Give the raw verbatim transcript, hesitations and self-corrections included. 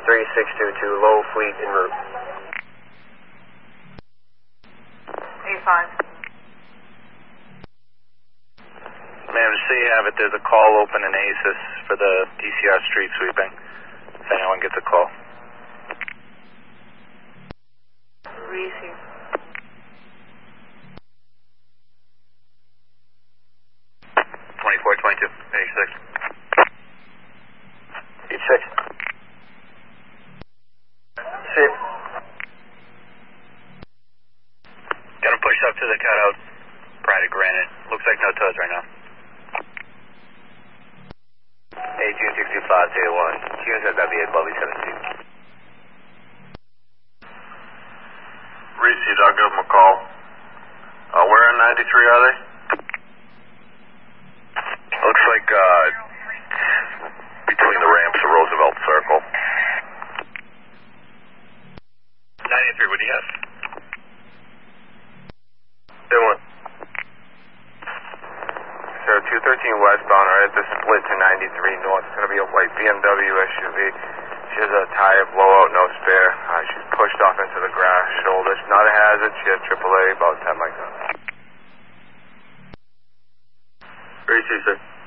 three six two two, low fleet en route. eight five. Ma'am, just so you have it, there's a call open in ASIS for the D C R street sweeping, if anyone gets a call. Receive. twenty-four twenty-two, eighty-six. eighty-six. Six. Got him pushed up to the cutout, Pride of Granite. Looks like no tows right now. eighteen sixty-five, J one. Tunes at W eight, Bobby seventeen. Received, I'll give them a call. Uh, where in ninety-three are they? Looks like, uh, between the ramps of Roosevelt Circle. ninety-three, what do you have? J one. So two thirteen westbound, right at the split to ninety-three north. It's going to be a white B M W S U V. She has a tire blowout, no spare. Uh, she's pushed off into the grass shoulder. It's not a hazard. She has triple A, about ten mics on. Receive, sir.